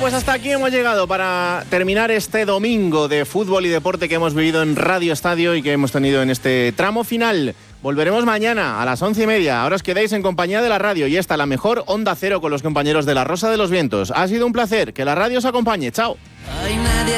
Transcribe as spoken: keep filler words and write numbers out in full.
pues hasta aquí hemos llegado para terminar este domingo de fútbol y deporte que hemos vivido en Radio Estadio y que hemos tenido en este tramo final. Volveremos mañana a las once y media. Ahora os quedáis en compañía de la radio y esta la mejor Onda Cero con los compañeros de La Rosa de los Vientos. Ha sido un placer. Que la radio os acompañe. Chao.